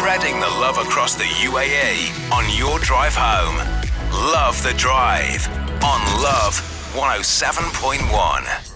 spreading the love across the UAE on your drive home. Love the Drive on Love 107.1.